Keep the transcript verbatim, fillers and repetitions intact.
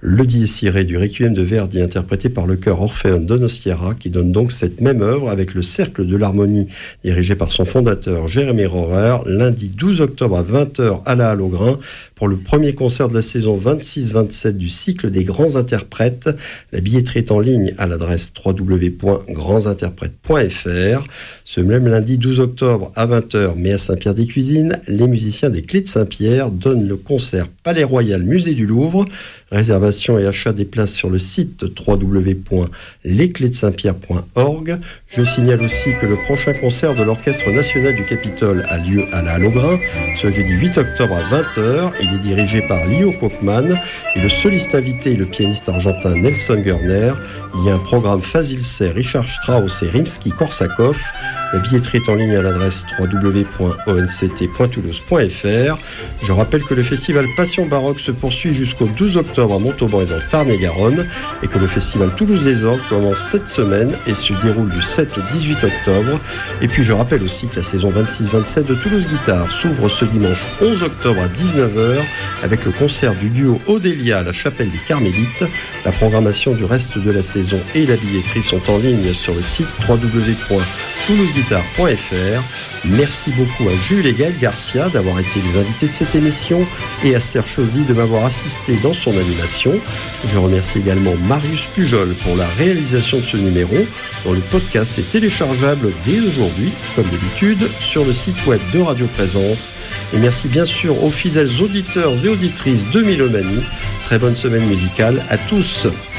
le dies irae du Requiem de Verdi interprété par le chœur Orpheon Donostiara qui donne donc cette même œuvre avec le Cercle de l'Harmonie dirigé par son fondateur Jérémy Rohrer lundi douze octobre à vingt heures à la Halle au Grain pour le premier concert de la saison vingt-six vingt-sept du cycle des grands interprètes. La billetterie est en ligne à l'adresse w w w point grands interprètes point f r. Ce même lundi douze octobre à vingt heures, mais à Saint-Pierre-des-Cuisines, les musiciens des Clés de Saint-Pierre donnent le concert Palais Royal Musée du Louvre. Réservation et achat des places sur le site w w w point les clés de saint pierre point org. Je signale aussi que le prochain concert de l'Orchestre National du Capitole a lieu à la Halle au Grain ce jeudi huit octobre à vingt heures. Il est dirigé par Leo Kochman et le soliste invité est le pianiste argentin Nelson Görner. Il y a un programme Fazil Say, Richard Strauss et Rimsky-Korsakov. La billetterie est en ligne à l'adresse w w w point o n c t point toulouse point f r. Je rappelle que le festival Passion Baroque se poursuit jusqu'au douze octobre à Montauban et dans le Tarn-et-Garonne et que le festival Toulouse des Orgues commence cette semaine et se déroule du sept au dix-huit octobre. Et puis je rappelle aussi que la saison vingt-six vingt-sept de Toulouse Guitare s'ouvre ce dimanche onze octobre à dix-neuf heures avec le concert du duo Odélia à la Chapelle des Carmélites. La programmation du reste de la saison et la billetterie sont en ligne sur le site w w w point toulouse guitare point f r. Merci beaucoup à Jules et Gaël Garcia d'avoir été les invités de cette émission et à Serge Chauzy de m'avoir assisté dans son animation. Je remercie également Marius Pujol pour la réalisation de ce numéro, dont le podcast est téléchargeable dès aujourd'hui, comme d'habitude, sur le site web de Radio Présence. Et merci bien sûr aux fidèles auditeurs et auditrices de Mélomanie. Très bonne semaine musicale à tous.